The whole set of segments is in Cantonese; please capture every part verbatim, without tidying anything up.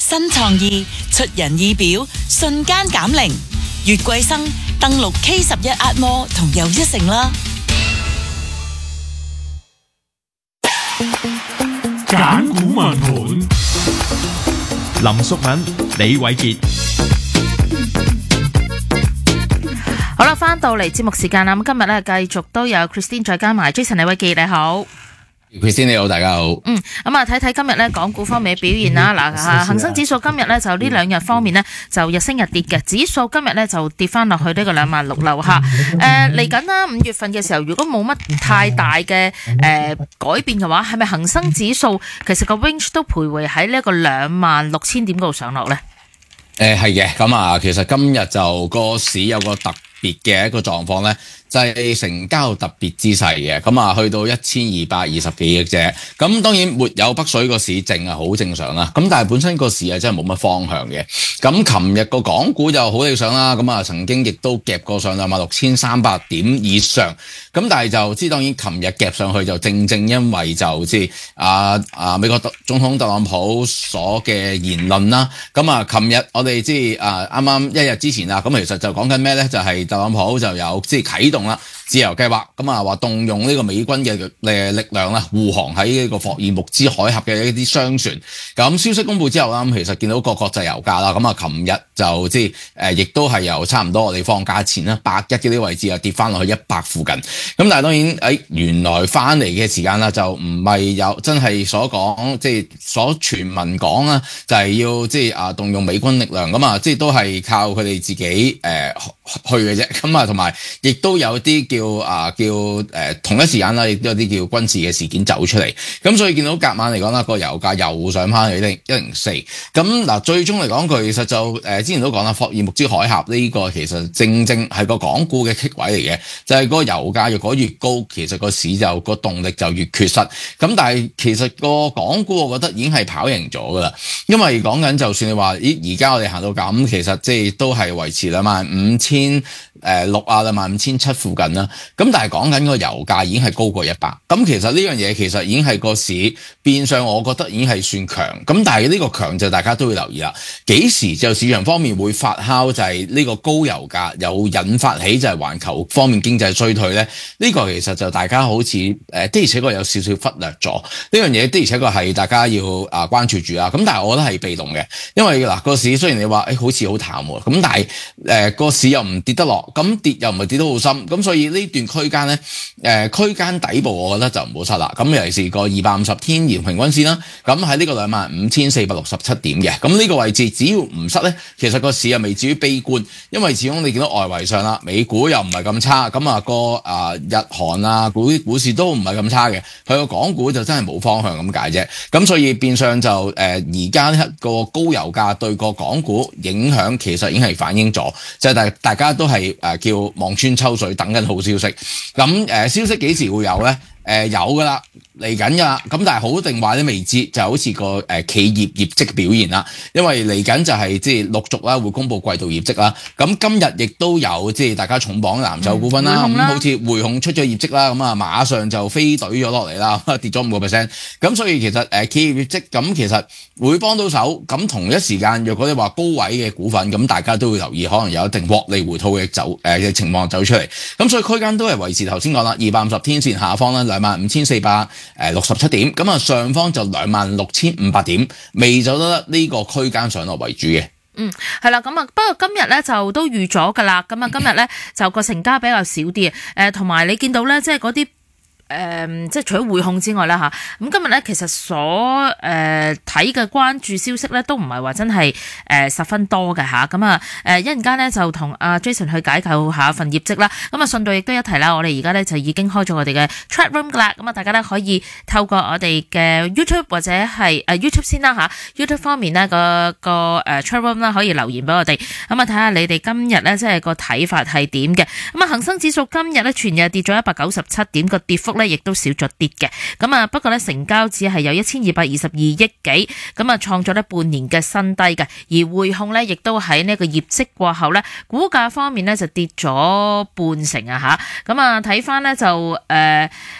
新創意，出人意表，瞬間減齡。月桂生登錄 K 十一壓摩同又一城啦。 揀股問盤，林淑敏、李偉傑。 好啦，翻到嚟節目時間啦，咁今日咧繼續都有 Christine 再加埋 Jason 李偉傑，你好。 Christine 你好，大家好。 嗯，咁啊睇睇今日咧港股方面嘅表現啦。嗱、嗯，恒生指數今日咧就呢兩日方面呢，就日升日跌嘅，指數今日咧就跌翻落去呢個兩萬六樓下。誒嚟緊啦，五月份嘅時候，如果冇乜太大嘅誒、呃、改變嘅話，係咪恒生指數其實個 range 都徘徊喺呢一個兩萬六千點嗰度上落咧？ 誒係嘅，咁啊，其實今日就個市有個特別嘅一個狀況咧，就係、是、成交特別之細嘅，咁啊去到一千二百二十幾億啫。咁當然沒有北水個市靜啊，好正常啦。咁但係本身個市啊真係冇乜方向嘅。咁琴日個港股就好理想啦，咁啊曾經亦都夾過上兩萬六千三百點以上。咁但係就知當然琴日夾上去就正正因為就即係啊啊美國總統特朗普所嘅言論啦。咁啊琴日我哋即係啊啱啱一日之前啊，咁其實就講緊咩咧？就係、是、特朗普就有即係啟動啦自由計劃，咁啊話動用呢個美軍嘅誒力量啦，護航喺呢個霍爾木茲海峽嘅一啲商船。咁消息公布之後啦，咁其實見到個國際油價啦，咁啊琴日就即係誒亦都係由差唔多我哋放假前啦，百一嘅啲位置啊跌翻落去一百附近。咁但係當然誒、哎、原來翻嚟嘅時間啦，就唔係有真係所講即係所傳聞講啦，就係、是、要即係啊動用美軍力量咁啊，即係都係靠佢哋自己誒、呃、去嘅啫。咁啊同埋亦都有啲叫啊叫誒、呃、同一時間啦，亦都有啲叫軍事嘅事件走出嚟。咁所以見到隔晚嚟講啦，個油價又上翻去一零四。咁嗱最終嚟講，佢其實就誒、呃、之前都講啦，霍爾木茲海峽呢個其實正正係個港股嘅棘位嚟嘅，就係、是、個油價如果越高，其實個市就個動力就越缺失。咁但係其實個港股我覺得已經係跑贏咗噶啦，因為講緊就算你話咦而家我哋行到咁，其實即係都係維持兩萬五千誒六啊兩萬五千七附近啦。咁但係講緊個油價已經係高過一百。咁其實呢樣嘢其實已經係個市變相，我覺得已經係算強。咁但係呢個強就大家都要留意啦。幾時就市場方面會發酵，就係呢個高油價又引發起就係環球方面經濟衰退咧？呢、這個其實就大家好似誒的而且確有少少忽略咗呢樣嘢，的而且確係大家要啊關注住啊。咁但係我覺得係被動嘅，因為嗱個市雖然你話誒、哎、好似好淡喎，咁但係誒個市又唔跌得落，咁跌又唔係跌得好深，咁所以呢段區間咧誒區間底部我覺得就唔好失啦。咁尤其是個二百五十天移平均線啦，咁喺呢個兩萬五千四百六十七點嘅，咁呢個位置只要唔失咧，其實個市又未至於悲觀，因為始終你見到外圍上啦，美股又唔係咁差，咁啊個啊日韓啊股股市都唔係咁差嘅，佢個港股就真係冇方向咁解啫。咁所以變相就誒而家呢個高油價對個港股影響其實已經係反映咗，就係、是、大大家都係誒叫望穿秋水等緊好消息。咁誒、呃、消息幾時會有咧？誒、呃、有噶啦，嚟緊噶啦，咁但係好定壞都未知，就好似個誒、呃、企業業績表現啦，因為嚟緊就係即係陸續啦會公布季度業績啦，咁今日亦都有即係大家重磅藍籌股份啦，咁、嗯、好似匯控出咗業績啦，咁啊馬上就飛隊咗落嚟啦，跌咗五個 percent，咁所以其實誒、呃、企業業績咁其實會幫到手，咁同一時間若果你話高位嘅股份，咁大家都會留意，可能有一定獲利回吐嘅走誒嘅、呃、情況走出嚟，咁所以區間都係維持頭先講啦，二百五十天線下方啦。兩萬五千四百誒六十七點，咁啊上方就兩萬六千五百點，未走得呢個區間上落為主嘅。 嗯，係啦，咁啊，不過今日咧就都預咗噶啦，咁啊今日咧就個成交比較少啲，誒同埋你見到咧即係嗰啲。誒、呃，即係除咗匯控之外啦吓，咁今日咧其實所誒睇嘅關注消息咧都唔係話真係誒、呃、十分多嘅吓，咁啊誒一陣間咧就同阿 Jason 去解構下份業績啦，咁啊順道亦都一提啦，我哋而家咧就已經開咗我哋嘅 chat room 噶啦，咁啊大家咧可以透過我哋嘅 YouTube 或者係誒、呃、YouTube 先啦吓 YouTube 方面咧個個誒 chat room 啦可以留言俾我哋，咁啊睇下你哋今日咧即係個睇法係點嘅，咁啊恒生指數今日咧全日跌咗一百九十七點，個跌幅咧亦都少咗啲嘅，咁啊不過咧成交只係有一千二百二十二億幾，咁啊創咗咧半年嘅新低嘅，而匯控咧亦都喺呢個業績過後咧，股價方面咧就跌咗半成啊吓，咁啊睇翻咧就誒。誒、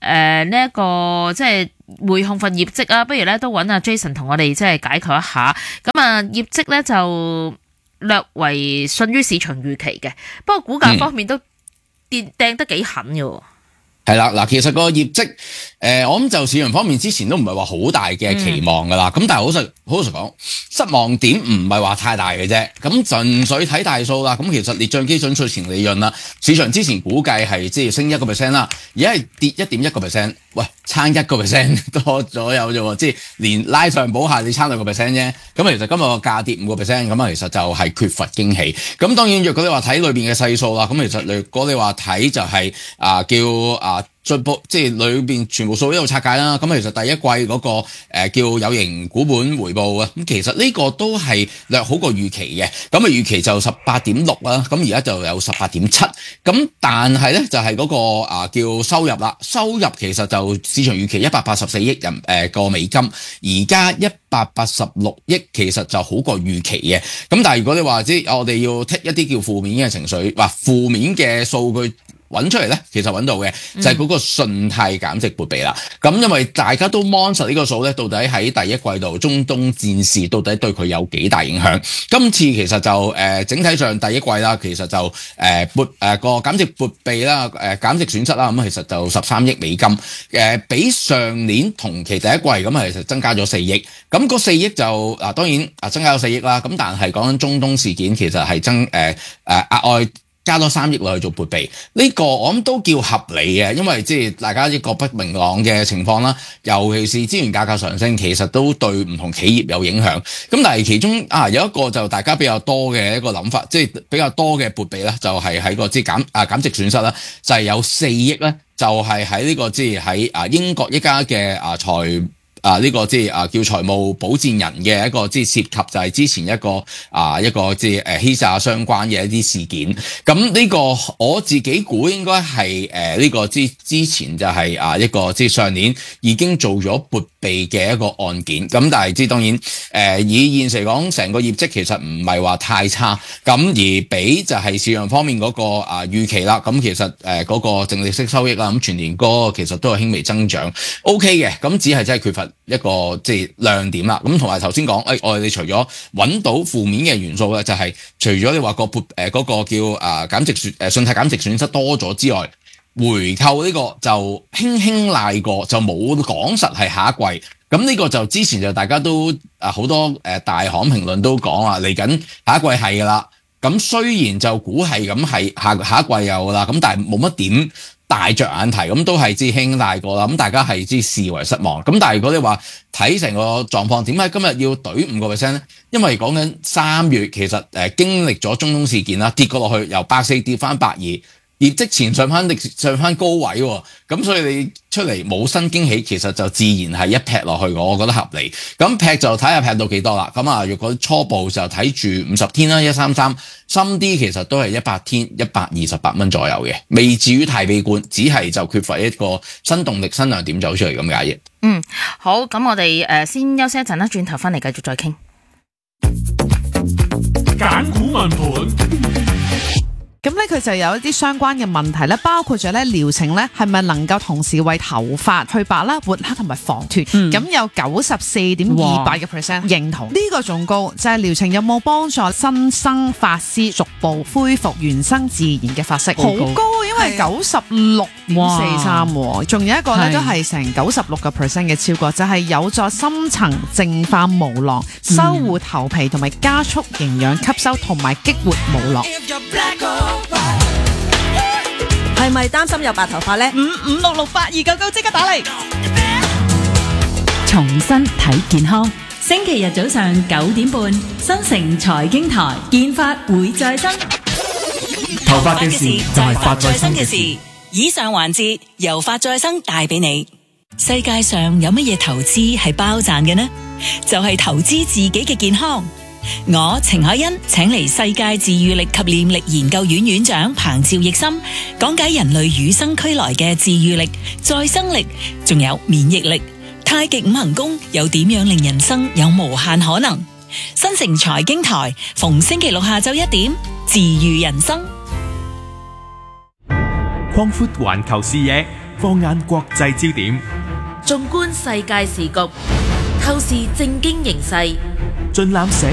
誒呢一個即係匯控份業績啊，不如咧都揾阿 Jason 同我哋即係解構一下。咁啊業績咧就略為遜於市場預期嘅，不過股價方面都跌掟得幾狠嘅。 係啦，嗱，其實個業績，誒、呃，我諗就市場方面之前都唔係話好大嘅期望噶啦，咁、嗯、但係好實好實講，失望點唔係話太大嘅啫，咁純粹睇大數啦，咁其實列賬基準稅前利潤啦，市場之前估計係即係升一個 percent 啦，而家係跌一點一個 percent，喂，差一個 percent 多咗有啫喎，即係連拉上補下你差兩個 percent 啫，咁其實今日個價跌五個 percent，咁啊其實就係缺乏驚喜，咁當然若果你話睇裏邊嘅細數啦，咁其實若果你話睇就係、是、啊、呃、叫啊。進步即係裏邊全部數一路拆解啦，咁其實第一季嗰、那個、呃、叫有形股本回報啊，咁其實呢個都係略好過預期嘅，咁啊預期就十八點六啦，咁而家就有十八點七，咁但係咧就係、是、嗰、那個啊叫收入啦，收入其實就市場預期一百八十四億人誒個、呃、美金，而家一百八十六億，其實就好過預期嘅，咁但係如果你話即係我哋要剔一啲叫負面嘅情緒，話負面嘅數據。揾出嚟咧，其實揾到嘅就係嗰個信貸減值撥備啦。咁、嗯、因為大家都 monitor 呢個數咧，到底喺第一季度中東戰事到底對佢有幾大影響？今次其實就誒、呃、整體上第一季啦，其實就誒、呃、撥誒個減值撥備啦，誒、呃、減值損失啦，咁其實就十三億美金，誒、呃、比上年同期第一季咁啊，其實增加咗四億。咁嗰四億就啊當然啊增加咗四億啦。咁但係講緊中東事件，其實係增誒誒額外。加多三億落去做撥備，呢、這個我諗都叫合理嘅，因為即係大家一個不明朗嘅情況啦，尤其是資源價格上升，其實都對唔同企業有影響。咁但係其中啊有一個就大家比較多嘅一個諗法，即係比較多嘅撥備咧，就係喺個即係減啊減值損失啦，就係、是、有四億咧，就係喺呢個即係喺啊英國一家嘅啊財。啊！呢、這個即係啊，叫財務保薦人嘅一個即係涉及就係之前一個啊一個即係誒欺詐相關嘅一啲事件。咁呢個我自己估應該係誒呢個之之前就係啊一個即係上年已經做咗撥備嘅一個案件。咁但係即係當然誒、呃、以現時嚟講，成個業績其實唔係話太差。咁而比就係市場方面嗰個啊預期啦。咁其實誒嗰個淨利息收益啦，咁全年嗰個其實都有輕微增長 ，OK 嘅。咁只係真係缺乏一個即係亮點啦，咁同埋頭先講，誒、哎、我哋除咗揾到負面嘅元素咧，就係、是、除咗你話個撥誒嗰個叫啊減值損誒信貸減值損失多咗之外，回購呢個就輕輕賴過，就冇講實係下一季。咁呢個就之前就大家都啊好多誒大行評論都講話嚟緊下一季係噶啦。咁雖然就估係咁係下下一季有噶啦，咁但係冇乜點大着眼題，咁都係知輕大過啦，咁大家係知視為失望。咁但係如果你話睇成個狀況，點解今日要懟五個 percent 咧？因為講緊三月其實誒、呃、經歷咗中東事件啦，跌過落去由百四跌翻百二，業績前上翻上翻高位喎，咁所以你出嚟冇新驚喜，其實就自然係一劈落去，我覺得合理。咁劈就睇下劈到幾多啦。咁啊，如果初步就睇住五十天啦，一三三，深啲其實都係一百天一百二十八蚊左右嘅，未至於太悲觀，只係就缺乏一個新動力、新亮點走出嚟咁解嘅。 嗯，好，咁我哋誒先休息一陣啦，轉頭翻嚟繼續再傾。 揀股問盤。 咁咧佢就有一啲相關嘅問題咧，包括咗咧療程咧係咪能夠同時為頭髮去白啦、活黑同埋防脫？咁、嗯、有九十四點二八嘅 percent 認同，呢、這個仲高就係、是、療程有冇幫助新生髮絲逐步恢復原生自然嘅髮色？好高，因為九十六點四三，仲有一個咧都係成九十六個 percent 嘅超過，就係、是、有助深層淨化毛囊、修護頭皮同埋加速營養吸收同埋激活毛囊。 係咪擔心有白頭髮呢？ 五五六六八二九九即刻打嚟！ 重新睇健康，星期日早上九點半，新城財經台，健髮會再生。 頭髮嘅事就係髮再生嘅事。 以上環節由髮再生帶俾你。世界上有乜嘢投資係包賺嘅呢？就係、是、投資自己嘅健康。我程海欣請嚟世界治癒力及念力研究院院長彭趙奕森講解人類與生俱來嘅治癒力、再生力，仲有免疫力。太極五行功又點樣令人生有無限可能？新城財經台逢星期六下晝一點，治癒人生。 擴闊環球視野， 放眼國際焦點， 縱觀世界時局，透視政經形勢， 盡覽社